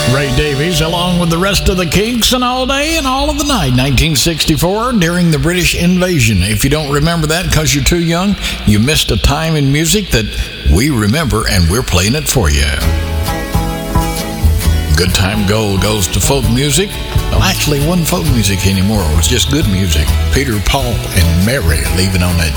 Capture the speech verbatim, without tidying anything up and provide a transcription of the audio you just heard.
Ray Davies, along with the rest of the Kinks and All Day and All of the Night, nineteen sixty-four, during the British invasion. If you don't remember that because you're too young, you missed a time in music that we remember, and we're playing it for you. Good Time Gold goes to folk music. Well, actually, it wasn't folk music anymore. It was just good music. Peter, Paul, and Mary leaving on that